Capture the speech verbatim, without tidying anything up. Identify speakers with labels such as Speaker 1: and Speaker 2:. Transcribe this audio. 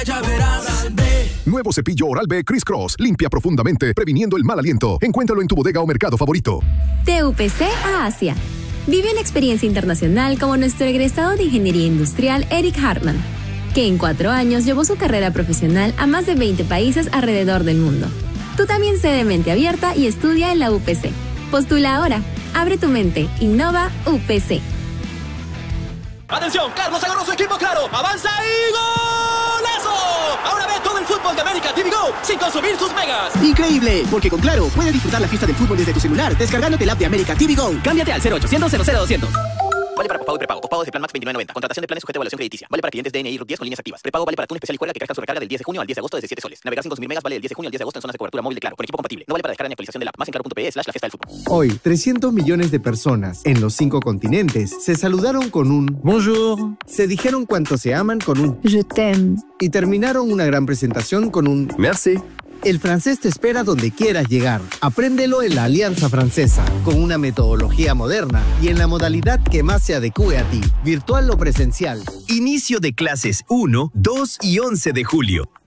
Speaker 1: Ya verás.
Speaker 2: Nuevo cepillo Oral-B Criss Cross. Limpia profundamente, previniendo el mal aliento. Encuéntralo en tu bodega o mercado favorito.
Speaker 3: De U P C a Asia. Vive una experiencia internacional como nuestro egresado de Ingeniería Industrial Eric Hartman, que en cuatro años llevó su carrera profesional a más de veinte países alrededor del mundo. Tú también sé de mente abierta y estudia en la U P C. Postula ahora. Abre tu mente. Innova U P C.
Speaker 4: Atención, Carlos agarró su equipo claro. Avanza y ¡golazo! Ahora ve todo el fútbol de América T V Go sin consumir sus megas.
Speaker 5: Increíble, porque con Claro puedes disfrutar la fiesta del fútbol desde tu celular descargándote el app de América T V Go.
Speaker 4: Cámbiate al cero ochocientos cero cero doscientos. Vale para pospago y prepago. Pospago desde plan Max veintinueve noventa. Contratación de planes sujeto a evaluación crediticia. Vale para clientes de N I R U T diez con líneas activas. Prepago vale para Tune Especial y Juega que cargan su recarga del diez de junio al diez de agosto desde siete soles. Navegar sin consumir megas vale del diez de junio al diez de agosto en zonas de cobertura móvil de Claro. Con equipo compatible. No vale para descarga ni actualización del app. Más en claro.pe slash la fiesta del fútbol.
Speaker 6: Hoy, trescientos millones de personas en los cinco continentes se saludaron con un Bonjour. Se dijeron cuánto se aman con un
Speaker 3: Je t'aime.
Speaker 6: Y terminaron una gran presentación con un
Speaker 7: Merci.
Speaker 6: El francés te espera donde quieras llegar. Apréndelo en la Alianza Francesa, con una metodología moderna y en la modalidad que más se adecue a ti, virtual o presencial.
Speaker 8: Inicio de clases uno, dos y once de julio.